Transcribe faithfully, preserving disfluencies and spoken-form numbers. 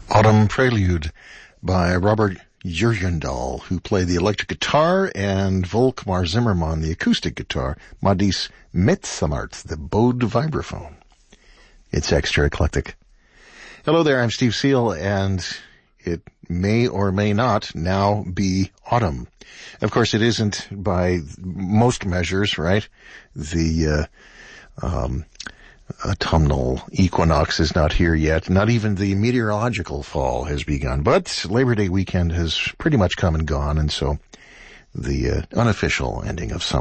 Autumn Prelude by Robert Jurgendal, who played the electric guitar, and Volkmar Zimmermann, the acoustic guitar, Madis Metsamart, the bowed vibraphone. It's extra eclectic. Hello there, I'm Steve Seal, and it may or may not now be autumn. Of course, it isn't by most measures, right? The uh, um, autumnal equinox is not here yet. Not even the meteorological fall has begun. But Labor Day weekend has pretty much come and gone, and so the uh, unofficial ending of summer